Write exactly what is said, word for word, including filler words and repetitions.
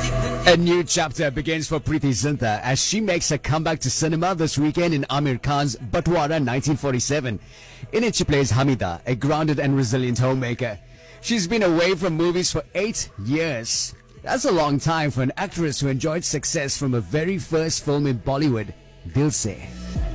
A new chapter begins for Preeti Zinta as she makes a comeback to cinema this weekend in Amir Khan's Batwara nineteen forty-seven. In it, she plays Hamida, a grounded and resilient homemaker. She's been away from movies for eight years. That's a long time for an actress who enjoyed success from her very first film in Bollywood, Dil Se.